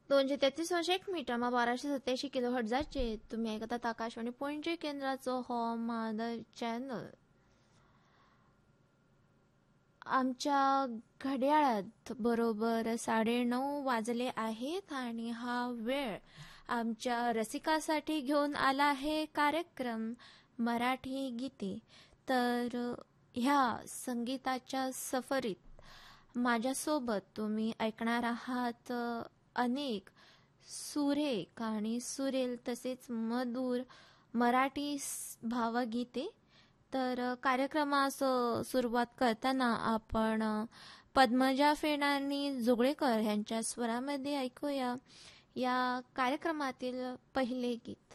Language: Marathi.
233 मीटरमा 1287 किलो हर्ट्झाचेर तुम्ही ऐकतात आकाशवाणी पणजी केंद्राचो हो मादर चॅनल. आमच्या घड्याळात बरोबर 9:30 वाजले आहेत आणि हा वेळ आमच्या रसिकासाठी घेऊन आला आहे कार्यक्रम मराठी गीते. तर ह्या संगीताच्या सफरीत माझ्यासोबत तुम्ही ऐकणार आहात अनेक सुरेख आणि सुरेल तसेच मधुर मराठी भावगीते. तर कार्यक्रमास सुरुवात करताना आपण पद्मजा फेड आणि जोगळेकर यांच्या स्वरामध्ये ऐकूया या कार्यक्रमातील पहिले गीत.